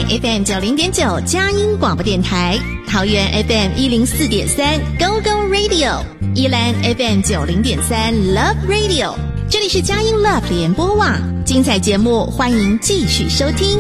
FM 90.9佳音广播电台，桃园 FM 104.3 Go Go Radio， 宜兰 FM 90.3 Love Radio。这里是佳音 Love 联播网，精彩节目欢迎继续收听。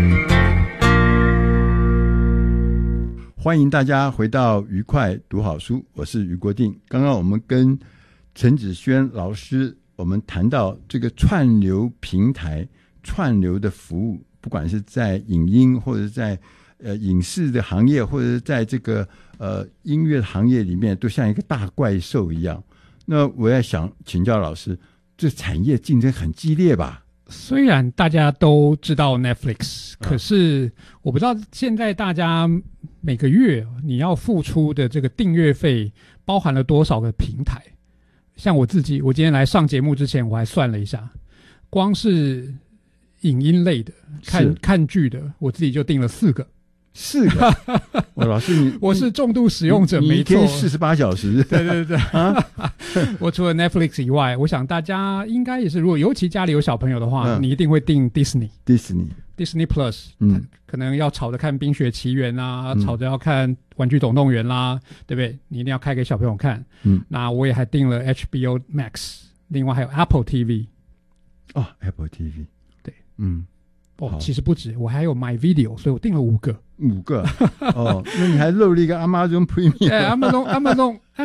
欢迎大家回到愉快读好书，我是余国定。刚刚我们跟陈子轩老师我们谈到这个串流平台串流的服务，不管是在影音或者在影视的行业，或者是在这个音乐行业里面，都像一个大怪兽一样。那我也想请教老师，这产业竞争很激烈吧？ 虽然大家都知道 Netflix， 可是我不知道现在大家每个月你要付出的这个订阅费包含了多少个平台。像我自己，我今天来上节目之前我还算了一下，光是影音类的看剧的，我自己就订了4个。 老师我是重度使用者，没错， 一天48小时。 对我除了 Netflix 以外，我想大家应该也是，如果尤其家里有小朋友的话，你一定会订 Disney Plus， 可能要吵着看冰雪奇缘啊，吵着要看玩具总动员啦，对不对？你一定要开给小朋友看。那我也还订了 HBO Max， 另外还有 Apple TV。 Apple TV， 对，其实不止，我还有 My Video， 所以我订了5个。 那你还漏了一个 Amazon Premium。 Amazon